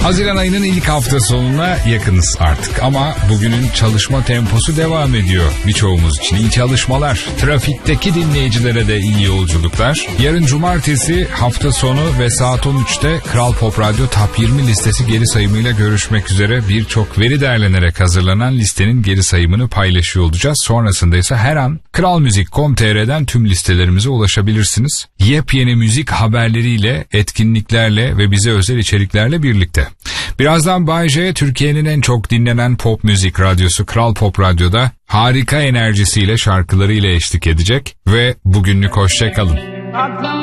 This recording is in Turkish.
Haziran ayının ilk hafta sonuna yakınız artık ama bugünün çalışma temposu devam ediyor. Birçoğumuz için iyi çalışmalar. Trafikteki dinleyicilere de iyi yolculuklar. Yarın cumartesi hafta sonu ve saat 13'te Kral Pop Radyo Top 20 listesi geri sayımıyla görüşmek üzere. Birçok veri derlenerek hazırlanan listenin geri sayımını paylaşıyor olacağız. Sonrasında ise her an kralmuzik.com.tr'den tüm listelerimize ulaşabilirsiniz. Yepyeni müzik haberleriyle, etkinliklerle ve bize özel içeriklerle birlikte. Birazdan Bay J, Türkiye'nin en çok dinlenen pop müzik radyosu Kral Pop Radyo'da harika enerjisiyle, şarkılarıyla eşlik edecek ve bugünlük hoşça kalın.